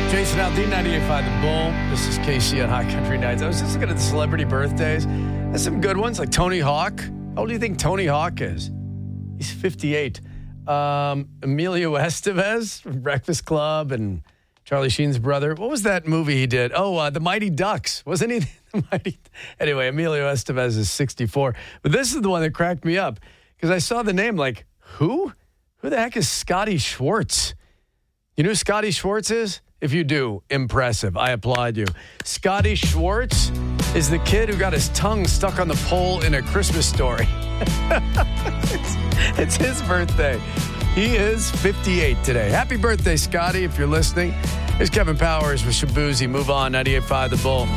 Jason Aldean, 98.5 The Bull. This is Casey on Hot Country Nights. I was just looking at the celebrity birthdays. There's some good ones, like Tony Hawk. How old do you think Tony Hawk is? He's 58. Emilio Estevez from Breakfast Club and Charlie Sheen's brother. What was that movie he did? Oh, The Mighty Ducks. Wasn't he the Mighty? Anyway, Emilio Estevez is 64. But this is the one that cracked me up because I saw the name like, who? Who the heck is Scotty Schwartz? You know who Scotty Schwartz is? If you do, impressive. I applaud you. Scotty Schwartz is the kid who got his tongue stuck on the pole in A Christmas Story. it's his birthday. He is 58 today. Happy birthday, Scotty, if you're listening. Here's Kevin Powers with Shabuzi. Move on, 98.5 The Bull.